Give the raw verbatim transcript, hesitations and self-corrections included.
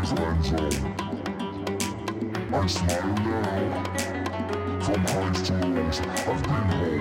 wasteland zone. I smile now. From highs to lows, I've been home.